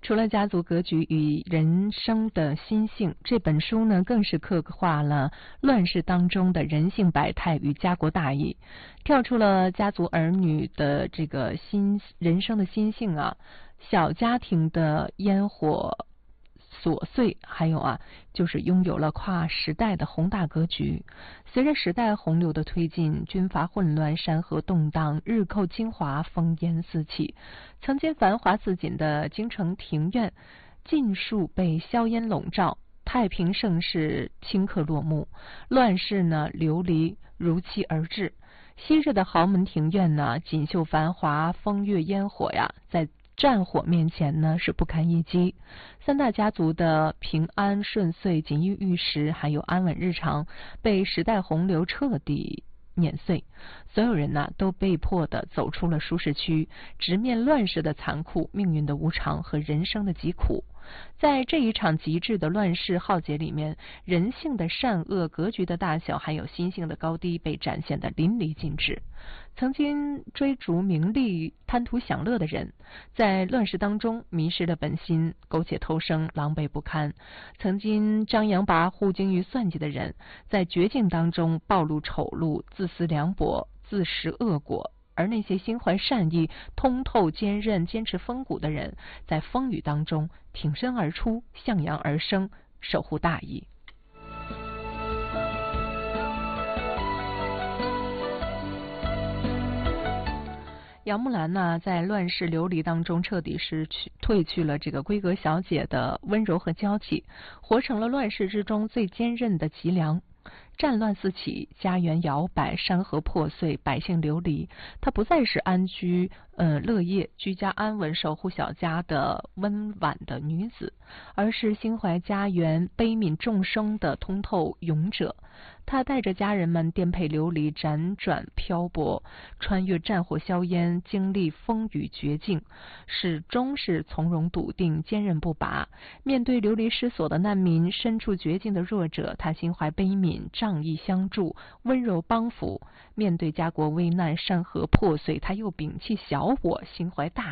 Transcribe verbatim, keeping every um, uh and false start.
除了家族格局与人生的心性，这本书呢更是刻画了乱世当中的人性百态与家国大义，跳出了家族儿女的这个心人生的心性啊，小家庭的烟火琐碎，还有啊，就是拥有了跨时代的宏大格局。随着时代洪流的推进，军阀混乱，山河动荡，日寇侵华，烽烟四起。曾经繁华似锦的京城庭院，尽数被硝烟笼罩，太平盛世顷刻落幕，乱世呢流离如期而至。昔日的豪门庭院呢，锦绣繁华，风月烟火呀，在战火面前呢是不堪一击。三大家族的平安顺遂、锦衣玉食，还有安稳日常，被时代洪流彻底碾碎。所有人呢都被迫的走出了舒适区，直面乱世的残酷、命运的无常和人生的疾苦。在这一场极致的乱世浩劫里面，人性的善恶、格局的大小，还有心性的高低被展现得淋漓尽致。曾经追逐名利、贪图享乐的人，在乱世当中迷失了本心，苟且偷生，狼狈不堪；曾经张扬跋扈、精于算计的人，在绝境当中暴露丑陋、自私凉薄、自食恶果。而那些心怀善意、通透坚韧、坚持风骨的人，在风雨当中挺身而出，向阳而生，守护大义。杨木兰呢，在乱世流离当中，彻底是去褪去了这个闺阁小姐的温柔和娇气，活成了乱世之中最坚韧的脊梁。战乱四起，家园摇摆，山河破碎，百姓流离。她不再是安居呃乐业、居家安稳、守护小家的温婉的女子，而是心怀家园、悲悯众生的通透勇者。她带着家人们颠沛流离，辗转漂泊，穿越战火硝烟，经历风雨绝境，始终是从容笃定、坚韧不拔。面对流离失所的难民、身处绝境的弱者，她心怀悲悯，仗义相助，温柔帮扶。面对家国危难、山河破碎，她又摒弃小我，心怀大